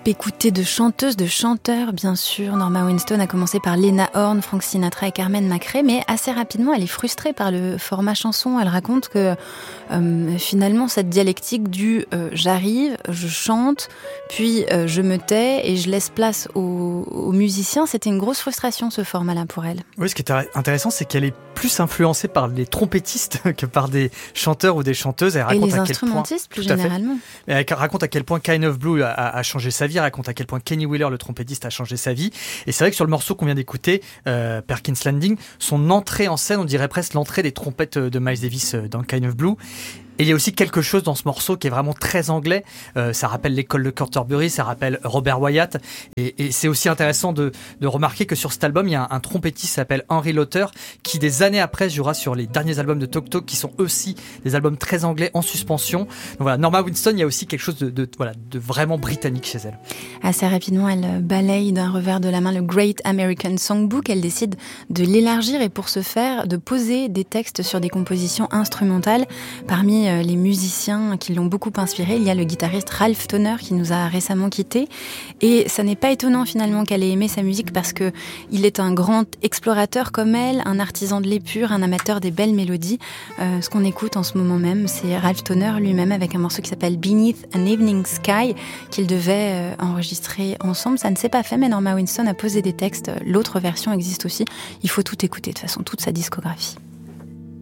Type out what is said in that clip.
écouté de chanteuses, de chanteurs, bien sûr. Norma Winstone a commencé par Lena Horne, Frank Sinatra et Carmen McRae, mais assez rapidement, elle est frustrée par le format chanson. Elle raconte que finalement, cette dialectique du j'arrive, je chante, puis je me tais et je laisse place aux musiciens, c'était une grosse frustration, ce format-là, pour elle. Oui, ce qui est intéressant, c'est qu'elle est plus influencée par les trompettistes que par des chanteurs ou des chanteuses. Elle raconte et les à quel instrumentistes, point, plus généralement. Elle raconte à quel point Kind of Blue a changé sa vie, elle raconte à quel point Kenny Wheeler, le trompettiste, a changé sa vie. Et c'est vrai que sur le morceau qu'on vient d'écouter, Perkins Landing, son entrée en scène, on dirait presque l'entrée des trompettes de Miles Davis dans Kind of Blue. Et il y a aussi quelque chose dans ce morceau qui est vraiment très anglais. Ça rappelle l'école de Canterbury, ça rappelle Robert Wyatt. Et c'est aussi intéressant de remarquer que sur cet album, il y a un trompettiste qui s'appelle Henry Lauter, qui des années après jouera sur les derniers albums de Talk Talk, qui sont aussi des albums très anglais en suspension. Donc voilà, Norma Winstone, il y a aussi quelque chose de vraiment britannique chez elle. Assez rapidement, elle balaye d'un revers de la main le Great American Songbook. Elle décide de l'élargir et pour ce faire, de poser des textes sur des compositions instrumentales. Parmi les musiciens qui l'ont beaucoup inspirée, il y a le guitariste Ralph Towner qui nous a récemment quittés. Et ça n'est pas étonnant finalement qu'elle ait aimé sa musique parce que il est un grand explorateur comme elle, un artisan de l'épure, un amateur des belles mélodies. Ce qu'on écoute en ce moment même, c'est Ralph Towner lui-même avec un morceau qui s'appelle Beneath an Evening Sky qu'ils devaient enregistrer ensemble. Ça ne s'est pas fait, mais Norma Winstone a posé des textes. L'autre version existe aussi. Il faut tout écouter de toute façon, toute sa discographie.